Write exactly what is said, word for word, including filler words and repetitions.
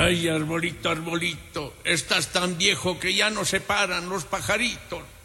Ay, arbolito, arbolito, estás tan viejo que ya no se paran los pajaritos.